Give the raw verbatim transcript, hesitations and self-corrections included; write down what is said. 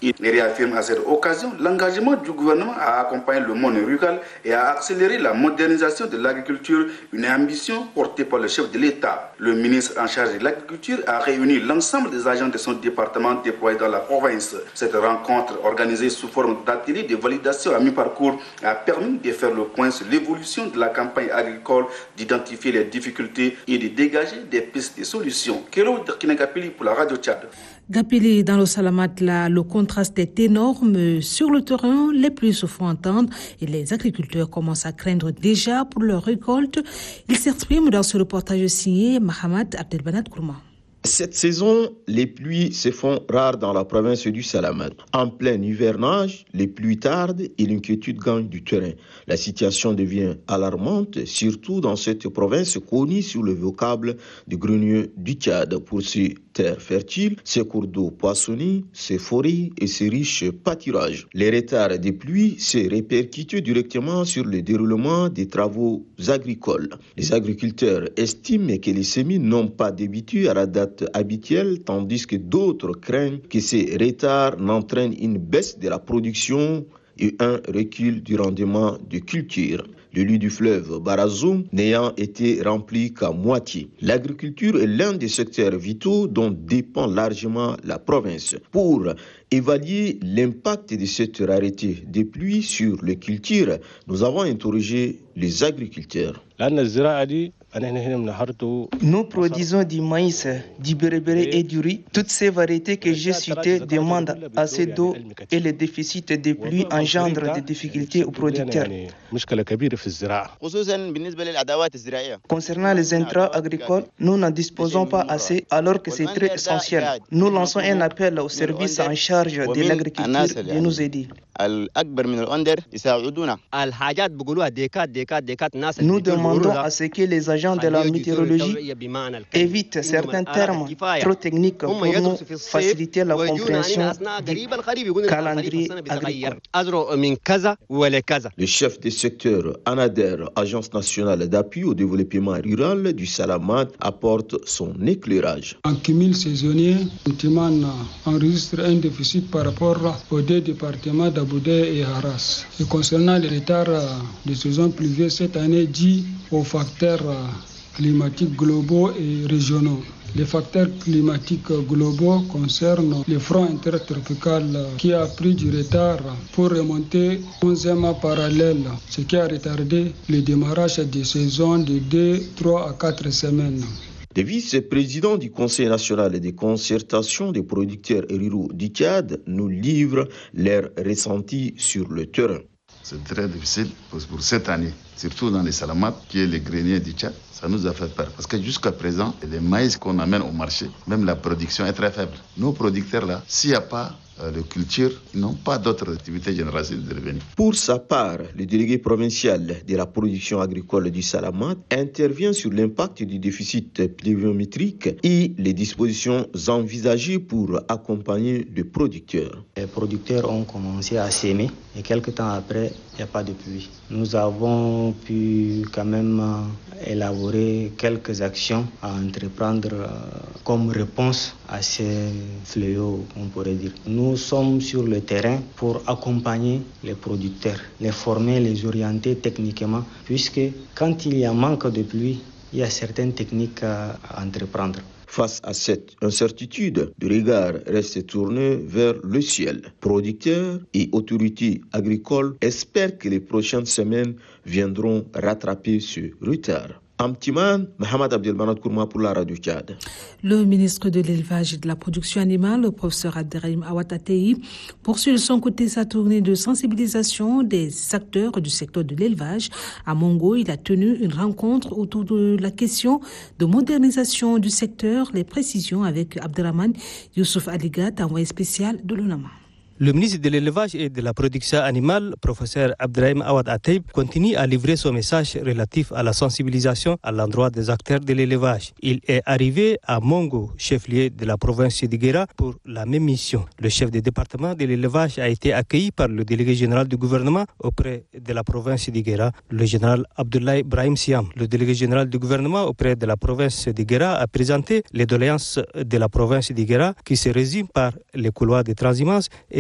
Il réaffirme à cette occasion l'engagement du gouvernement à accompagner le monde rural et à accélérer la modernisation de l'agriculture, une ambition portée par le chef de l'État. Le ministre en charge de l'agriculture a réuni l'ensemble des agents de son département déployés dans la province. Cette rencontre, organisée sous forme d'atelier de validation à mi-parcours, a permis de faire le point sur l'évolution de la campagne agricole, d'identifier les difficultés et de dégager des pistes de solutions. Kéro Kinagapili pour la Radio Tchad. Gapili, dans le Salamat, là, le contraste est énorme. Sur le terrain, les pluies se font entendre et les agriculteurs commencent à craindre déjà pour leur récolte. Ils s'expriment dans ce reportage signé Mohamed Abdelbanat Kourma. Cette saison, les pluies se font rares dans la province du Salamat. En plein hivernage, les pluies tardent et l'inquiétude gagne du terrain. La situation devient alarmante, surtout dans cette province connue sous le vocable de grenier du Tchad pour ses terres fertiles, ses cours d'eau poissonnés, ses forêts et ses riches pâturages. Les retards des pluies se répercutent directement sur le déroulement des travaux agricoles. Les agriculteurs estiment que les semis n'ont pas débuté à la date habituelle, tandis que d'autres craignent que ces retards n'entraînent une baisse de la production et un recul du rendement de culture. Le lit du fleuve Barazoum n'ayant été rempli qu'à moitié. L'agriculture est l'un des secteurs vitaux dont dépend largement la province. Pour évaluer l'impact de cette rareté des pluies sur les cultures, nous avons interrogé les agriculteurs. Nous produisons du maïs, du berbéré et du riz. Toutes ces variétés que j'ai citées demandent assez d'eau et le déficit des pluies engendre des difficultés aux producteurs. Concernant les intrants agricoles, nous n'en disposons pas assez alors que c'est très essentiel. Nous lançons un appel aux services en charge de l'agriculture de nous aider. Nous demandons à ce que les agents de la météorologie évitent certains termes trop techniques pour nous faciliter la compréhension du calendrier agricole. Le chef du secteur ANADER, Agence nationale d'appui au développement rural du Salamat, apporte son éclairage. En cumul saisonnier, Ntiman enregistre un déficit par rapport aux deux départements d'Aboudé et Haras. Et concernant les retards de saison pluvieuse cette année, dit aux facteurs climatiques globaux et régionaux. Les facteurs climatiques globaux concernent le front intertropical qui a pris du retard pour remonter onzième parallèle, ce qui a retardé le démarrage des saisons de deux, trois à quatre semaines. Les vice-présidents du Conseil national de concertation des producteurs ruraux du Tchad nous livrent leurs ressentis sur le terrain. C'est très difficile pour cette année, surtout dans les Salamat, qui est le grenier du Tchad. Ça nous a fait peur parce que jusqu'à présent, les maïs qu'on amène au marché, même la production est très faible. Nos producteurs là, s'il n'y a pas de culture, ils n'ont pas d'autres activités génératrices de revenus. Pour sa part, le délégué provincial de la production agricole du Salamat intervient sur l'impact du déficit pluviométrique et les dispositions envisagées pour accompagner les producteurs. Les producteurs ont commencé à s'aimer et quelques temps après, il n'y a pas de pluie. Nous avons pu quand même élaborer quelques actions à entreprendre comme réponse à ces fléaux, on pourrait dire. Nous sommes sur le terrain pour accompagner les producteurs, les former, les orienter techniquement, puisque quand il y a manque de pluie, il y a certaines techniques à entreprendre. Face à cette incertitude, le regard reste tourné vers le ciel. Producteurs et autorités agricoles espèrent que les prochaines semaines viendront rattraper ce retard. Amtiman, Mohamed Abdelbanat Kourma pour la Radio Tchad. Le ministre de l'Élevage et de la Production animale, le professeur Abderrahim Awad Atei, poursuit de son côté sa tournée de sensibilisation des acteurs du secteur de l'élevage. À Mongo, il a tenu une rencontre autour de la question de modernisation du secteur. Les précisions avec Abderrahman Youssouf Aligat, envoyé spécial de l'UNAMA. Le ministre de l'Élevage et de la Production animale, professeur Abderrahim Awad Atei, continue à livrer son message relatif à la sensibilisation à l'endroit des acteurs de l'élevage. Il est arrivé à Mongo, chef-lieu de la province de Guéra, pour la même mission. Le chef du département de l'élevage a été accueilli par le délégué général du gouvernement auprès de la province de Guéra, le général Abdoulaye Brahim Siam. Le délégué général du gouvernement auprès de la province de Guéra a présenté les doléances de la province de Guéra qui se résument par les couloirs de transhumance et